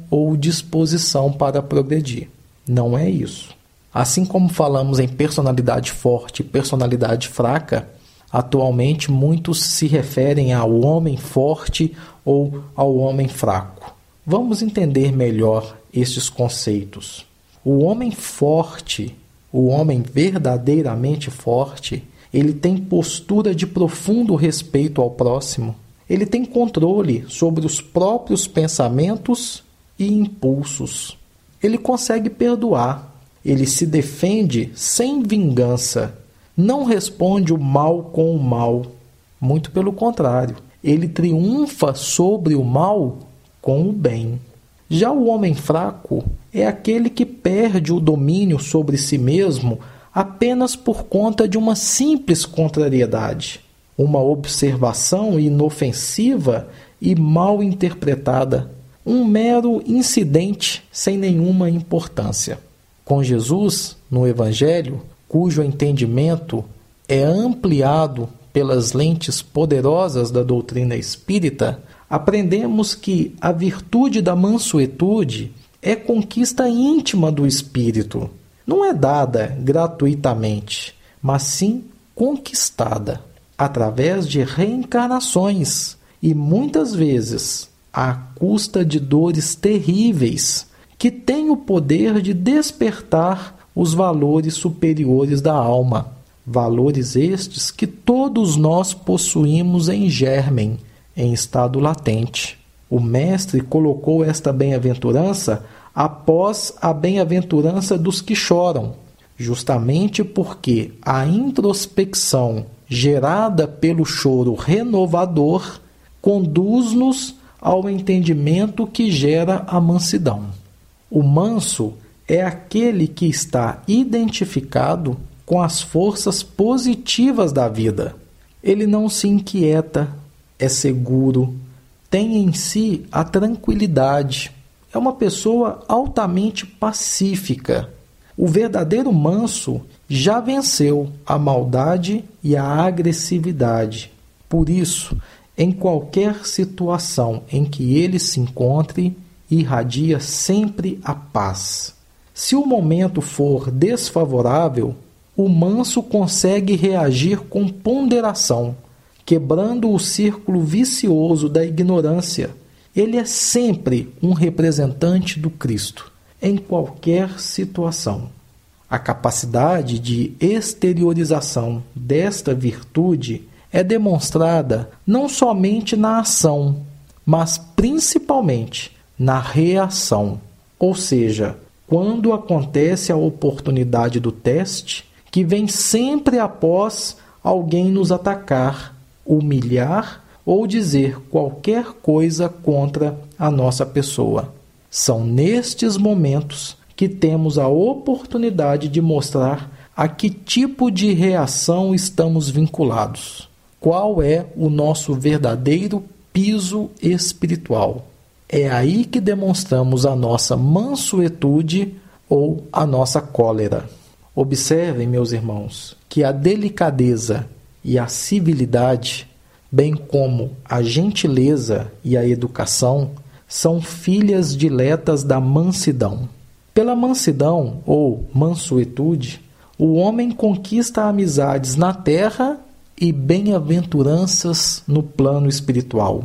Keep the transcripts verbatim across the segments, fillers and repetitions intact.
ou disposição para progredir. Não é isso. Assim como falamos em personalidade forte e personalidade fraca, atualmente muitos se referem ao homem forte ou ao homem fraco. Vamos entender melhor estes conceitos. O homem forte, o homem verdadeiramente forte, ele tem postura de profundo respeito ao próximo. Ele tem controle sobre os próprios pensamentos e impulsos. Ele consegue perdoar. Ele se defende sem vingança. Não responde o mal com o mal. Muito pelo contrário. Ele triunfa sobre o mal com o bem. Já o homem fraco é aquele que perde o domínio sobre si mesmo apenas por conta de uma simples contrariedade, uma observação inofensiva e mal interpretada, um mero incidente sem nenhuma importância. Com Jesus, no Evangelho, cujo entendimento é ampliado pelas lentes poderosas da doutrina espírita, aprendemos que a virtude da mansuetude é conquista íntima do espírito. Não é dada gratuitamente, mas sim conquistada através de reencarnações e muitas vezes à custa de dores terríveis que têm o poder de despertar os valores superiores da alma. Valores estes que todos nós possuímos em germen, em estado latente. O Mestre colocou esta bem-aventurança após a bem-aventurança dos que choram, justamente porque a introspecção gerada pelo choro renovador conduz-nos ao entendimento que gera a mansidão. O manso é aquele que está identificado com as forças positivas da vida. Ele não se inquieta, é seguro, tem em si a tranquilidade. É uma pessoa altamente pacífica. O verdadeiro manso já venceu a maldade e a agressividade. Por isso, em qualquer situação em que ele se encontre, irradia sempre a paz. Se o momento for desfavorável, o manso consegue reagir com ponderação, quebrando o círculo vicioso da ignorância. Ele é sempre um representante do Cristo, em qualquer situação. A capacidade de exteriorização desta virtude é demonstrada não somente na ação, mas principalmente na reação. Ou seja, quando acontece a oportunidade do teste, que vem sempre após alguém nos atacar, humilhar ou dizer qualquer coisa contra a nossa pessoa. São nestes momentos que temos a oportunidade de mostrar a que tipo de reação estamos vinculados. Qual é o nosso verdadeiro piso espiritual? É aí que demonstramos a nossa mansuetude ou a nossa cólera. Observem, meus irmãos, que a delicadeza e a civilidade, bem como a gentileza e a educação, são filhas diletas da mansidão. Pela mansidão ou mansuetude, o homem conquista amizades na terra e bem-aventuranças no plano espiritual.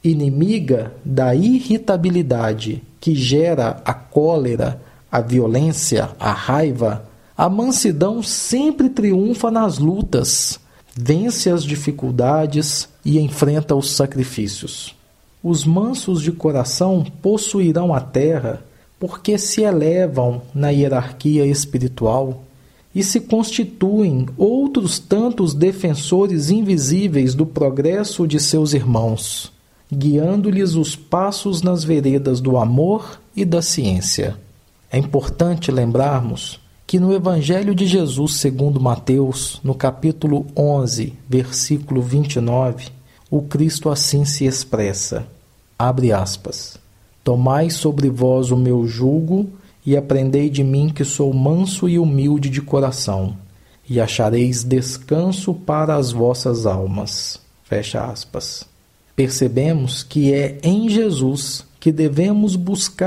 Inimiga da irritabilidade que gera a cólera, a violência, a raiva, a mansidão sempre triunfa nas lutas, vence as dificuldades e enfrenta os sacrifícios. Os mansos de coração possuirão a terra porque se elevam na hierarquia espiritual e se constituem outros tantos defensores invisíveis do progresso de seus irmãos, guiando-lhes os passos nas veredas do amor e da ciência. É importante lembrarmos que no Evangelho de Jesus segundo Mateus, no capítulo onze, versículo vinte e nove, o Cristo assim se expressa, abre aspas, tomai sobre vós o meu jugo e aprendei de mim que sou manso e humilde de coração, e achareis descanso para as vossas almas. Fecha aspas. Percebemos que é em Jesus que devemos buscar